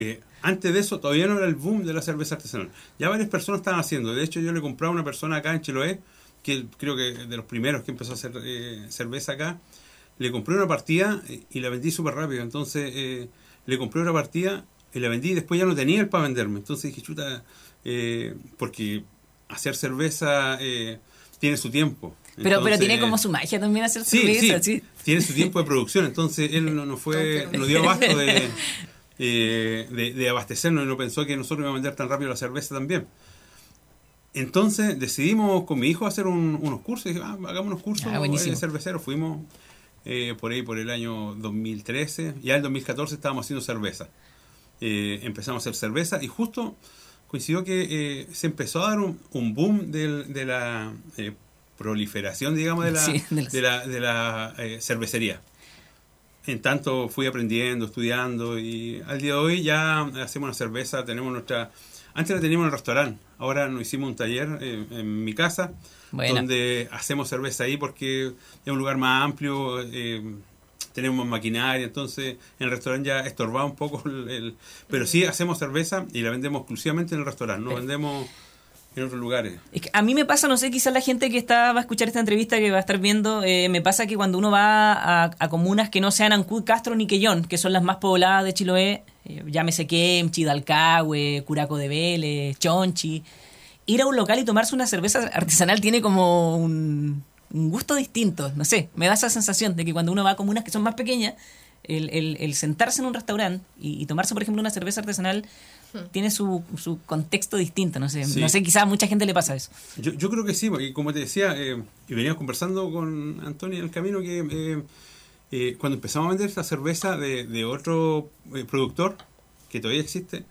Antes de eso todavía no era el boom de la cerveza artesanal. Ya varias personas estaban haciendo. De hecho, yo le compré a una persona acá en Chiloé, que creo que de los primeros que empezó a hacer cerveza acá. Le compré una partida y la vendí súper rápido. Entonces le compré una partida y la vendí y después ya no tenía el para venderme. Entonces dije, chuta, porque hacer cerveza tiene su tiempo. Pero tiene como su magia también hacer sí, cerveza. Sí, tiene su tiempo de producción. Entonces él no dio abasto de abastecernos y no pensó que nosotros íbamos a vender tan rápido la cerveza también. Entonces decidimos con mi hijo hacer unos cursos. Dije, hagamos unos cursos cerveceros. Fuimos por ahí por el año 2013. Ya en el 2014 estábamos haciendo cerveza. Empezamos a hacer cerveza y justo coincidió que se empezó a dar un boom de la proliferación, digamos, de la cervecería. En tanto fui aprendiendo, estudiando y al día de hoy ya hacemos una cerveza, tenemos nuestra... Antes la teníamos en el restaurante, ahora nos hicimos un taller en mi casa, donde hacemos cerveza ahí porque es un lugar más amplio, tenemos maquinaria, entonces en el restaurante ya estorbaba un poco pero sí hacemos cerveza y la vendemos exclusivamente en el restaurante, no vendemos en otros lugares. Es que a mí me pasa, no sé, quizás la gente que va a escuchar esta entrevista, que va a estar viendo, me pasa que cuando uno va a comunas que no sean Ancud, Castro ni Quellón, que son las más pobladas de Chiloé, llámese Kemchi, Dalcahue, Curaco de Vélez, Chonchi, ir a un local y tomarse una cerveza artesanal tiene como un gusto distinto, no sé, me da esa sensación de que cuando uno va a comunas que son más pequeñas, el sentarse en un restaurante y tomarse, por ejemplo, una cerveza artesanal tiene su contexto distinto, no sé, quizás a mucha gente le pasa eso. Yo creo que sí, porque como te decía, y veníamos conversando con Antonio en el camino, que cuando empezamos a vender esta cerveza de otro productor, que todavía existe,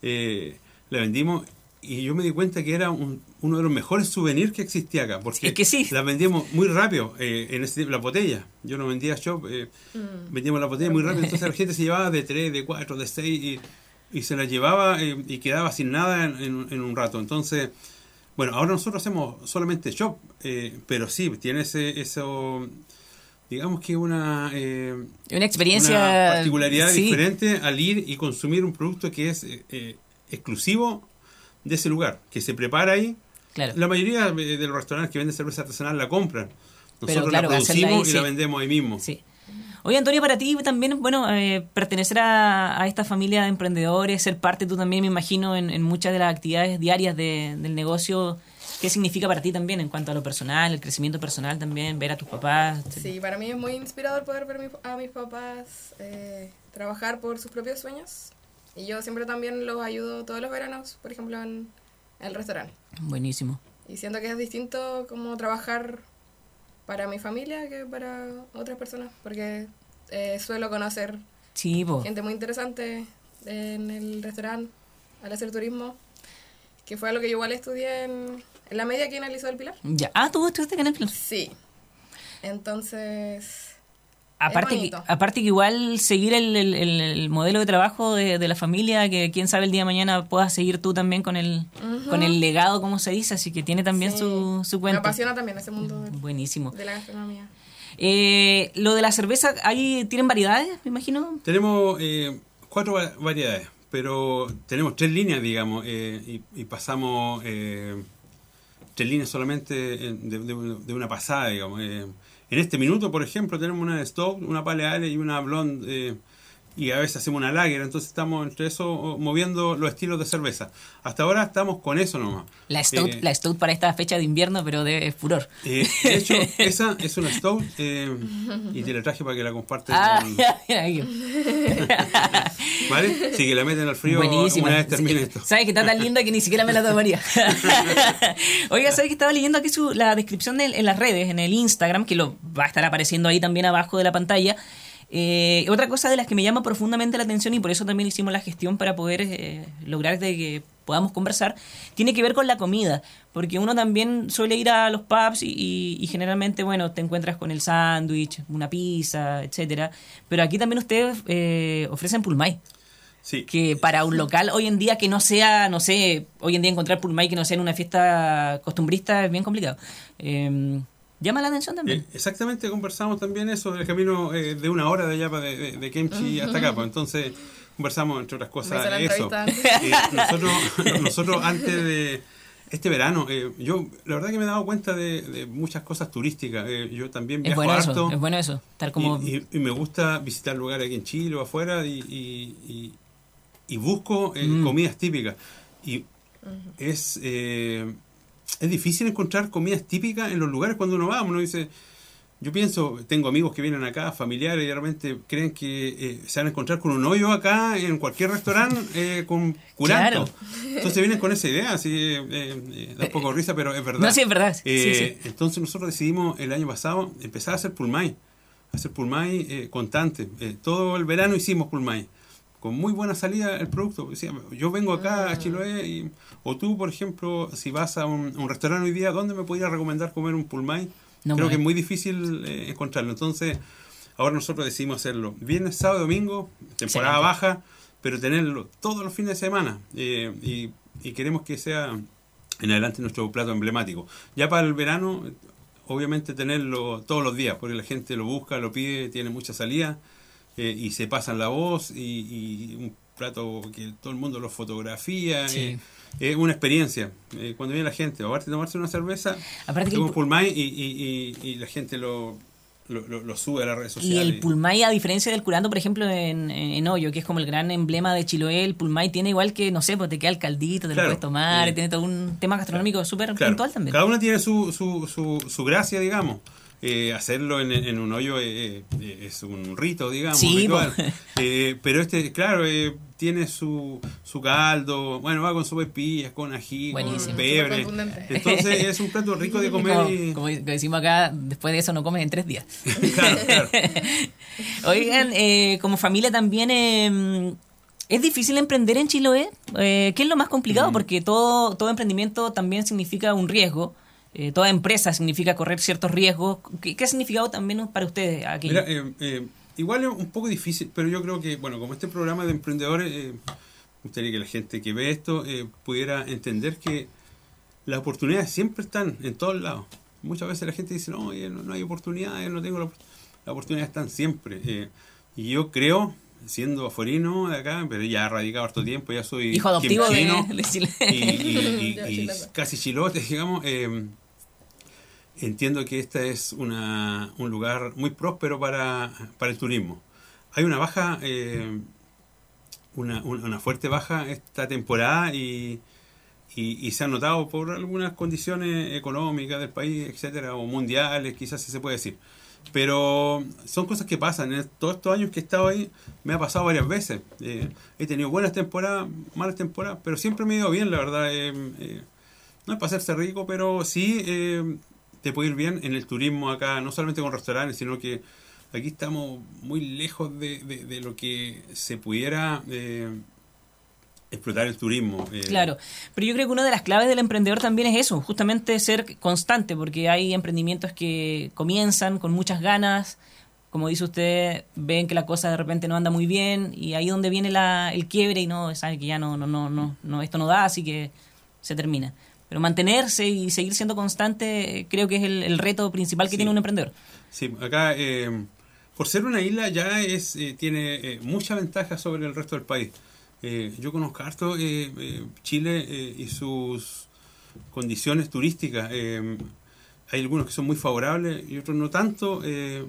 la vendimos y yo me di cuenta que era uno de los mejores souvenirs que existía acá, porque es que sí, la vendíamos muy rápido, en ese tiempo, la botella, yo no vendía shop, vendíamos la botella muy rápido, entonces la gente se llevaba de 3, de 4, de 6 y se la llevaba y quedaba sin nada en un rato. Entonces, bueno, ahora nosotros hacemos solamente shop, pero sí, tiene eso, digamos que una experiencia, una particularidad diferente al ir y consumir un producto que es exclusivo de ese lugar, que se prepara ahí. Claro. La mayoría de los restaurantes que venden cerveza artesanal la compran. Nosotros pero, claro, la producimos ahí, y la vendemos ahí mismo. Sí. Oye, Antonio, para ti también, bueno, pertenecer a esta familia de emprendedores, ser parte tú también, me imagino, en muchas de las actividades diarias del negocio, ¿qué significa para ti también en cuanto a lo personal, el crecimiento personal también, ver a tus papás? Sí, para mí es muy inspirador poder ver a mis papás trabajar por sus propios sueños. Y yo siempre también los ayudo todos los veranos, por ejemplo, en el restaurante. Buenísimo. Y siento que es distinto como trabajar para mi familia que para otras personas, porque suelo conocer gente muy interesante en el restaurante al hacer turismo, que fue algo que yo igual estudié en la media aquí en el Liceo del Pilar. Ya. ¿Tú estudiaste aquí en el Pilar? Sí. Entonces... Aparte que igual seguir el modelo de trabajo de la familia, que quién sabe el día de mañana puedas seguir tú también con el legado, como se dice, así que tiene también su cuento. Me apasiona también ese mundo buenísimo de la gastronomía. Lo de la cerveza, ¿ahí tienen variedades, me imagino? Tenemos 4 variedades, pero tenemos 3 líneas, digamos, y pasamos 3 líneas solamente de una pasada, digamos. En este minuto, por ejemplo, tenemos una Stout, una Pale Ale y una Blonde, y a veces hacemos una Lager, entonces estamos entre eso moviendo los estilos de cerveza. Hasta ahora estamos con eso nomás. La Stout para esta fecha de invierno, pero de furor. De hecho, esa es una Stout, y te la traje para que la compartas. ¿Vale? Sí, que la meten al frío. Buenísima. Una vez termine esto. ¿Sabes que está tan linda que ni siquiera me la tomaría? Oiga, ¿sabes que estaba leyendo aquí la descripción en las redes, en el Instagram, que lo va a estar apareciendo ahí también abajo de la pantalla? Otra cosa de las que me llama profundamente la atención, y por eso también hicimos la gestión para poder lograr de que podamos conversar, tiene que ver con la comida, porque uno también suele ir a los pubs y generalmente, bueno, te encuentras con el sándwich, una pizza, etcétera, pero aquí también ustedes ofrecen pulmay. Sí. Que para un local hoy en día que no sea, no sé, hoy en día encontrar pulmay que no sea en una fiesta costumbrista es bien complicado. Llama la atención también. Exactamente, conversamos también eso, el camino de 1 hora de allá de Kemchi hasta acá. Pues, entonces, conversamos, entre otras cosas, eso. Nosotros antes de este verano, yo la verdad que me he dado cuenta de muchas cosas turísticas. Yo también viajo harto. Es bueno eso, estar como... y me gusta visitar lugares aquí en Chile o afuera y busco comidas típicas. Y es difícil encontrar comidas típicas en los lugares cuando uno va. Uno dice... Yo pienso, tengo amigos que vienen acá, familiares, y realmente creen que se van a encontrar con un hoyo acá en cualquier restaurante con curanto. Claro. Entonces vienen con esa idea, así da un poco de risa, pero es verdad. No, sí, es verdad. Sí. Entonces nosotros decidimos el año pasado empezar a hacer pulmay constante. Todo el verano hicimos pulmay. Con muy buena salida el producto. Decía, yo vengo acá a Chiloé, o tú, por ejemplo, si vas a un restaurante hoy día, ¿dónde me podrías recomendar comer un pulmay? Creo que es muy difícil encontrarlo. Entonces, ahora nosotros decidimos hacerlo viernes, sábado y domingo, temporada baja, pero tenerlo todos los fines de semana. Y queremos que sea en adelante nuestro plato emblemático. Ya para el verano, obviamente tenerlo todos los días, porque la gente lo busca, lo pide, tiene mucha salida y se pasan la voz y un plato que todo el mundo lo fotografía. Sí. Es una experiencia. Cuando viene la gente, aparte de tomarse una cerveza, un pulmay y la gente lo sube a las redes sociales. Y el pulmay, a diferencia del curando, por ejemplo, en Hoyo, que es como el gran emblema de Chiloé, el pulmay tiene igual que, no sé, pues te queda el caldito, te lo puedes tomar, tiene todo un tema gastronómico súper puntual también. Cada uno tiene su gracia, digamos. Hacerlo en un hoyo es un rito, digamos, sí, un ritual. Pero claro, tiene su caldo, bueno, va con sopaipillas, con ají, con pebre. Entonces es un plato rico de comer. Como decimos acá, después de eso no comes en 3 días. Claro. Oigan, como familia también... ¿Es difícil emprender en Chiloé? ¿Qué es lo más complicado? Porque todo emprendimiento también significa un riesgo. Toda empresa significa correr ciertos riesgos. ¿Qué ha significado también para ustedes aquí? Mira, igual es un poco difícil, pero yo creo que, bueno, como este programa de emprendedores, me gustaría que la gente que ve esto pudiera entender que las oportunidades siempre están en todos lados. Muchas veces la gente dice, no hay oportunidades, no tengo las oportunidades están siempre. Y yo creo, siendo aforino de acá, pero ya radicado harto tiempo, ya soy hijo adoptivo de Chile y casi chilote, digamos. Entiendo que este es un lugar muy próspero para el turismo. Hay una baja, una fuerte baja esta temporada y se ha notado por algunas condiciones económicas del país, etcétera, o mundiales, quizás se puede decir. Pero son cosas que pasan. En todos estos años que he estado ahí me ha pasado varias veces. He tenido buenas temporadas, malas temporadas, pero siempre me ha ido bien, la verdad. No es para hacerse rico, pero sí te puede ir bien en el turismo acá, no solamente con restaurantes, sino que aquí estamos muy lejos de lo que se pudiera explotar el turismo. Claro, pero yo creo que una de las claves del emprendedor también es eso, justamente ser constante, porque hay emprendimientos que comienzan con muchas ganas, como dice usted, ven que la cosa de repente no anda muy bien y ahí donde viene el quiebre y no, sabe que ya no esto no da, así que se termina. Pero mantenerse y seguir siendo constante creo que es el reto principal que tiene un emprendedor. Sí, acá por ser una isla ya tiene mucha ventaja sobre el resto del país. Yo conozco harto Chile y sus condiciones turísticas. Hay algunos que son muy favorables y otros no tanto,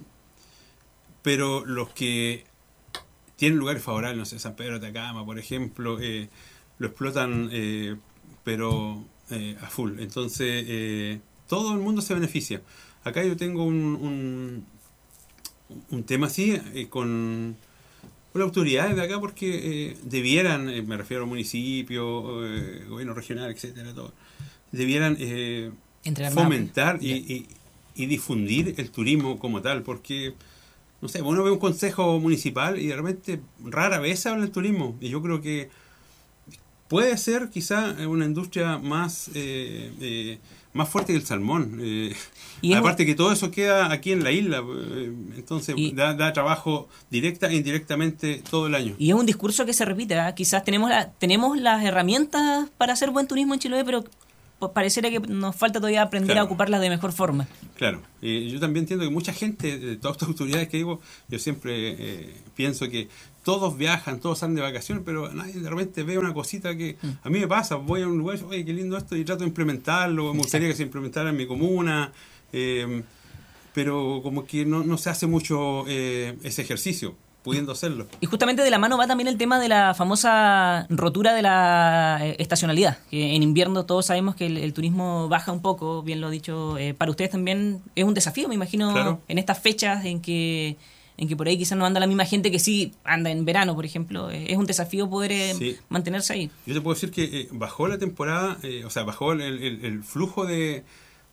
pero los que tienen lugares favorables, no sé, San Pedro de Atacama, por ejemplo, lo explotan pero a full. Entonces todo el mundo se beneficia. Acá yo tengo un tema así con las autoridades de acá, porque debieran, me refiero al municipio, gobierno regional, etcétera, todo, debieran fomentar y difundir el turismo como tal, porque, no sé, uno ve un consejo municipal y de repente rara vez se habla del turismo, y yo creo que puede ser quizá una industria más fuerte que el salmón. Aparte que todo eso queda aquí en la isla, entonces da trabajo directa e indirectamente todo el año. Y es un discurso que se repite, ¿eh? Quizás tenemos las herramientas para hacer buen turismo en Chiloé, pero pareciera que nos falta todavía aprender a ocuparlas de mejor forma. Claro, yo también entiendo que mucha gente, de todas estas autoridades que digo, yo siempre pienso que todos viajan, todos salen de vacaciones, pero nadie de repente ve una cosita que a mí me pasa, voy a un lugar, oye, qué lindo esto, y trato de implementarlo, me gustaría que se implementara en mi comuna, pero como que no se hace mucho ese ejercicio, pudiendo hacerlo. Y justamente de la mano va también el tema de la famosa rotura de la estacionalidad, que en invierno todos sabemos que el turismo baja un poco, bien lo he dicho, para ustedes también es un desafío, me imagino, claro, en estas fechas en que por ahí quizás no anda la misma gente que sí anda en verano, por ejemplo. Es un desafío poder mantenerse ahí. Yo te puedo decir que bajó la temporada, bajó el flujo de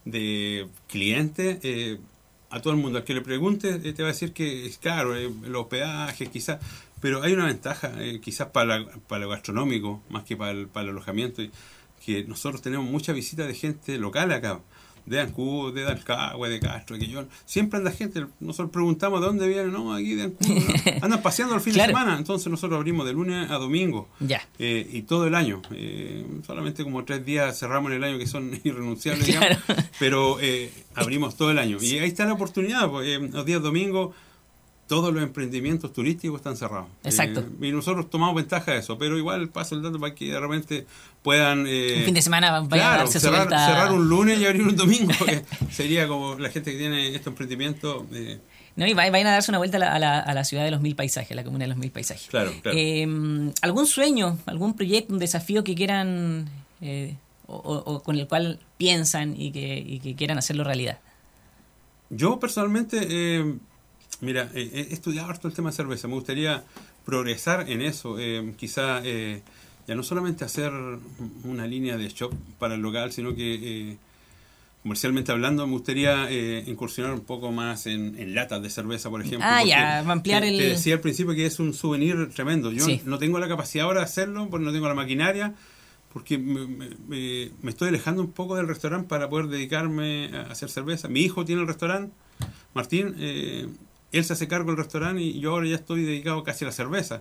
clientes a todo el mundo. Al que le pregunte te va a decir que, claro, los hospedajes quizás, pero hay una ventaja quizás para lo gastronómico, más que para el alojamiento, que nosotros tenemos mucha visita de gente local acá, de Ancud, de Dalcahue, de Castro, de Quillón. Siempre anda gente, nosotros preguntamos de dónde vienen, no, aquí de Ancud, ¿no? Andan paseando el fin de semana, entonces nosotros abrimos de lunes a domingo, y todo el año, solamente como 3 días cerramos en el año que son irrenunciables, digamos, pero abrimos todo el año, y ahí está la oportunidad, los días domingos todos los emprendimientos turísticos están cerrados. Exacto. Y nosotros tomamos ventaja de eso, pero igual paso el dato para que de repente puedan... un fin de semana vayan a darse cerrar un lunes y abrir un domingo, que sería como la gente que tiene estos emprendimientos... No, y vayan a darse una vuelta a la ciudad de los 1000 paisajes, a la comuna de los 1000 paisajes. Claro. ¿Algún sueño, algún proyecto, un desafío que quieran o con el cual piensan y que quieran hacerlo realidad? Yo personalmente... Mira, he estudiado harto el tema de cerveza. Me gustaría progresar en eso. Quizá ya no solamente hacer una línea de shop para el local, sino que comercialmente hablando me gustaría incursionar un poco más en latas de cerveza, por ejemplo. Ampliar te decía al principio que es un souvenir tremendo. Yo no tengo la capacidad ahora de hacerlo, porque no tengo la maquinaria, porque me estoy alejando un poco del restaurante para poder dedicarme a hacer cerveza. Mi hijo tiene el restaurante, Martín, él se hace cargo del restaurante y yo ahora ya estoy dedicado casi a la cerveza.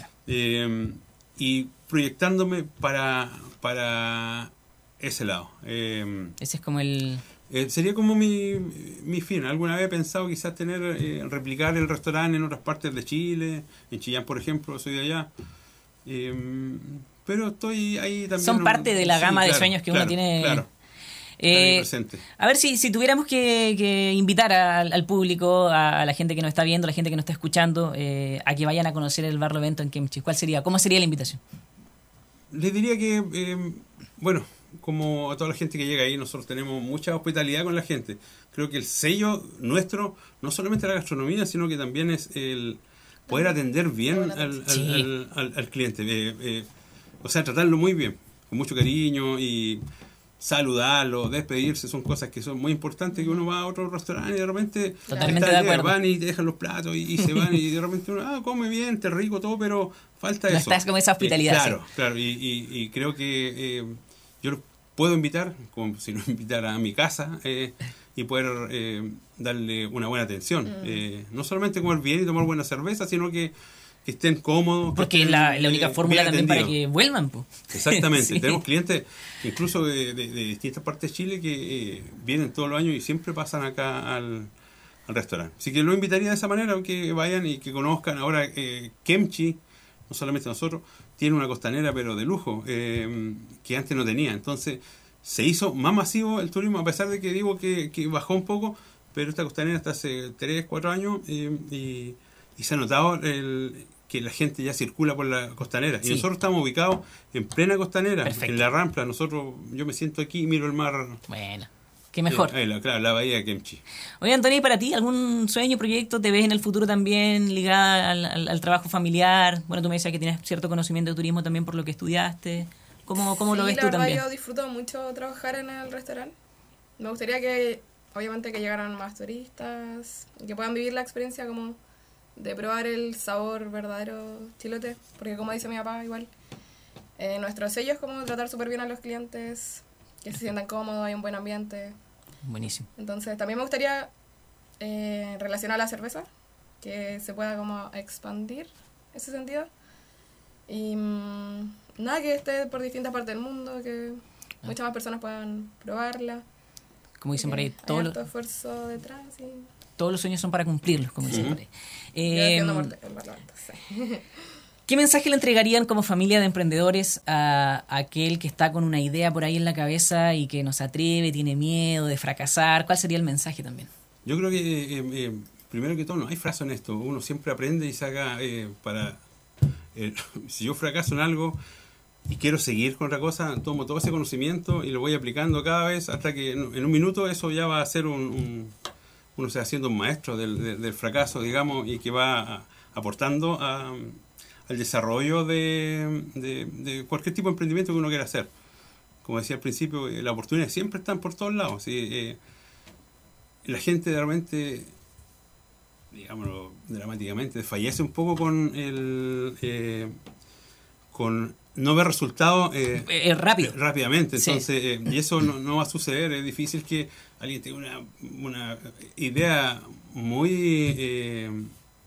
Y proyectándome para ese lado. Ese es como el... sería como mi fin. Alguna vez he pensado quizás replicar el restaurante en otras partes de Chile, en Chillán, por ejemplo, soy de allá. Pero estoy ahí también... Son parte de la gama de sueños que uno tiene... Claro. A ver, si tuviéramos que invitar al público, a la gente que nos está viendo, a la gente que nos está escuchando, a que vayan a conocer el Bar Lovento en Kemchi, ¿cuál sería? ¿Cómo sería la invitación? Les diría que, como a toda la gente que llega ahí, nosotros tenemos mucha hospitalidad con la gente. Creo que el sello nuestro, no solamente la gastronomía, sino que también es el poder atender bien al cliente. Tratarlo muy bien, con mucho cariño y... saludarlo, despedirse, son cosas que son muy importantes, que uno va a otro restaurante y de repente van y te dejan los platos y se van y de repente uno come bien, te rico todo, pero falta eso. Estás con esa hospitalidad. Claro, y creo que yo lo puedo invitar, como si no invitara a mi casa, y poder darle una buena atención. No solamente comer bien y tomar buena cerveza, sino que estén cómodos. Porque es la única fórmula también para que vuelvan. Exactamente. Tenemos clientes incluso de distintas partes de Chile que vienen todos los años y siempre pasan acá al restaurante. Así que lo invitaría de esa manera, que vayan y que conozcan. Ahora Kemchi, no solamente nosotros, tiene una costanera pero de lujo, que antes no tenía. Entonces se hizo más masivo el turismo, a pesar de que digo que bajó un poco, pero esta costanera está hace 3, 4 años y se ha notado que la gente ya circula por la costanera. Y nosotros estamos ubicados en plena costanera. Perfecto. En la Rampla. Yo me siento aquí y miro el mar. Bueno, qué mejor. La bahía de Kemchi. Oye, Antonio, ¿y para ti algún sueño, proyecto? ¿Te ves en el futuro también ligada al trabajo familiar? Bueno, tú me decías que tienes cierto conocimiento de turismo también por lo que estudiaste. ¿Cómo lo ves tú también? Yo disfruto mucho trabajar en el restaurante. Me gustaría que, obviamente, que llegaran más turistas, que puedan vivir la experiencia como... de probar el sabor verdadero chilote, porque como dice mi papá, igual nuestro sello es como tratar súper bien a los clientes, que se sientan cómodos, hay un buen ambiente. Buenísimo. Entonces también me gustaría relacionar la cerveza, que se pueda como expandir ese sentido, y nada, que esté por distintas partes del mundo, que muchas más personas puedan probarla. Como dicen por ahí, todo esfuerzo detrás. Y... todos los sueños son para cumplirlos, como dicen por ahí. ¿Qué mensaje le entregarían como familia de emprendedores a aquel que está con una idea por ahí en la cabeza y que no se atreve, tiene miedo de fracasar? ¿Cuál sería el mensaje también? Yo creo que, primero que todo, no hay fracaso en esto. Uno siempre aprende y saca para... si yo fracaso en algo y quiero seguir con otra cosa, tomo todo ese conocimiento y lo voy aplicando cada vez hasta que en un minuto eso ya va a ser uno se va haciendo un maestro del fracaso, digamos, y que va aportando al desarrollo de cualquier tipo de emprendimiento que uno quiera hacer. Como decía al principio, las oportunidades siempre están por todos lados. ¿Sí? La gente realmente, digámoslo dramáticamente, fallece un poco con no ver resultados rápidamente. Entonces, y eso no va a suceder. Es difícil que alguien tenga una idea muy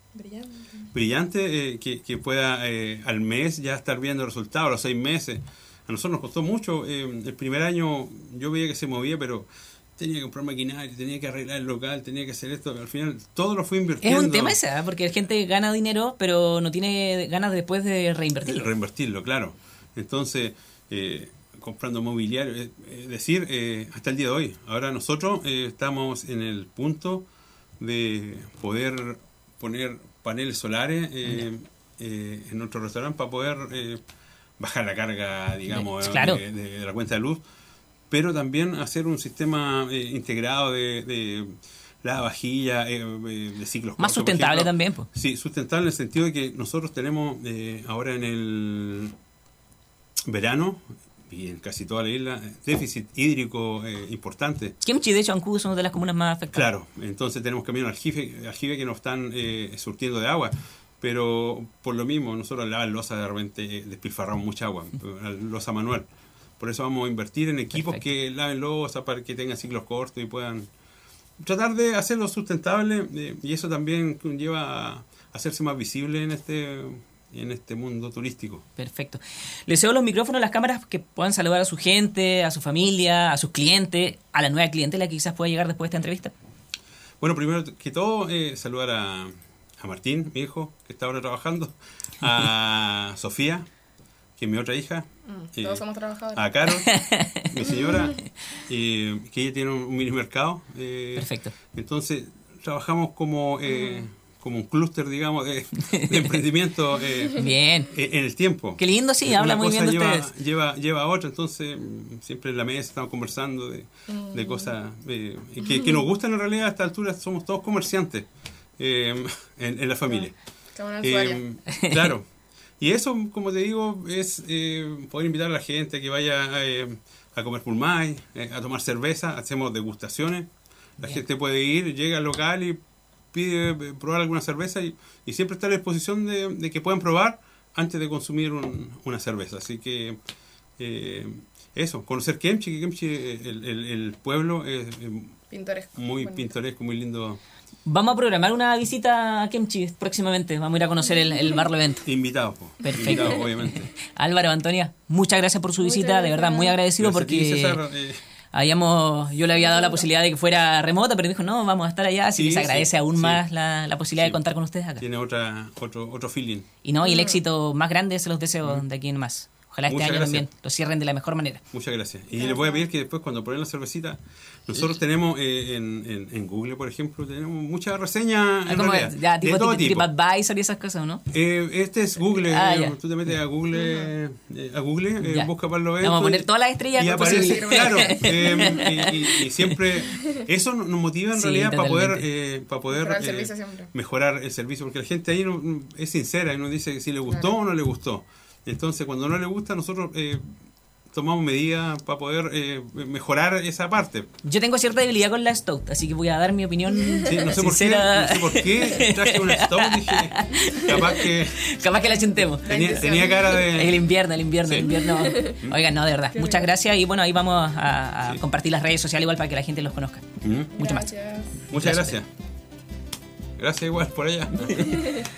brillante que pueda al mes ya estar viendo resultados, a los 6 meses. A nosotros nos costó mucho. El primer año yo veía que se movía, pero tenía que comprar maquinaria, tenía que arreglar el local, tenía que hacer esto. Al final todo lo fui invirtiendo. Es un tema ese, porque la gente gana dinero, pero no tiene ganas después de reinvertirlo. Reinvertirlo, claro. Entonces, comprando mobiliario, hasta el día de hoy. Ahora nosotros estamos en el punto de poder poner paneles solares en nuestro restaurante para poder bajar la carga, digamos, claro, de la cuenta de luz, pero también hacer un sistema integrado de lavavajilla, de ciclos más cortos, sustentable también, pues. Sí, sustentable en el sentido de que nosotros tenemos ahora en el verano y en casi toda la isla déficit hídrico importante. Kimchi, de hecho, Ancud son una de las comunas más afectadas. Claro, entonces tenemos camiones aljibe que nos están surtiendo de agua, pero por lo mismo nosotros al lavar losa de repente despilfarramos mucha agua, losa manual. Por eso vamos a invertir en equipos que laven losa para que tengan ciclos cortos y puedan tratar de hacerlo sustentable, y eso también conlleva a hacerse más visible en este mundo turístico. Perfecto. Les cedo los micrófonos, las cámaras, que puedan saludar a su gente, a su familia, a sus clientes, a la nueva clientela que quizás pueda llegar después de esta entrevista. Bueno, primero que todo, saludar a Martín, mi hijo, que está ahora trabajando, a Sofía, que es mi otra hija. Todos somos trabajadores. A Carol, mi señora, que ella tiene un mini mercado. Perfecto. Entonces, trabajamos como un clúster, digamos, de emprendimiento bien, en el tiempo. Qué lindo, sí, habla muy bien de ustedes. Lleva a otra, entonces siempre en la mesa estamos conversando de cosas que nos gustan. En realidad a esta altura somos todos comerciantes en la familia. Claro. Y eso, como te digo, es poder invitar a la gente que vaya a comer pulmay, a tomar cerveza. Hacemos degustaciones. La gente puede ir, llega al local y pide probar alguna cerveza y siempre está a la disposición de que puedan probar antes de consumir una cerveza. Así que eso, conocer Kemchi, que Kemchi, el pueblo es pintoresco, muy bonito, pintoresco, muy lindo. Vamos a programar una visita a Kemchi próximamente. Vamos a ir a conocer el Barlo Evento. Invitados. Perfecto. Invitados, obviamente. Álvaro, Antonia, muchas gracias por su visita. De verdad, muy agradecido. Gracias porque... César, yo le había dado la posibilidad de que fuera remota, pero me dijo, no, vamos a estar allá, así que se agradece aún más la posibilidad de contar con ustedes acá. Tiene otro feeling. Y el éxito más grande se los deseo de aquí en más. Ojalá este año también lo cierren de la mejor manera. Muchas gracias. Y les voy a pedir que después, cuando ponen la cervecita, nosotros tenemos en Google, por ejemplo, tenemos muchas reseñas de todo tipo. TripAdvisor y esas cosas, ¿no? Este es Google. Tú te metes a Google, busca Barlo Evento. Vamos a poner todas las estrellas y aparece, claro. Y siempre eso nos motiva en realidad para poder mejorar el servicio, porque la gente ahí es sincera y nos dice si le gustó o no le gustó. Entonces, cuando no le gusta, nosotros tomamos medidas para poder mejorar esa parte. Yo tengo cierta debilidad con la Stout, así que voy a dar mi opinión sincera. No sé por qué traje una Stout, dije, capaz que la chuntemos. Tenía cara de... El invierno. Oigan, no, de verdad. Muchas gracias y bueno, ahí vamos a compartir las redes sociales igual para que la gente los conozca. Mucho más. Muchas gracias. Gracias igual por allá.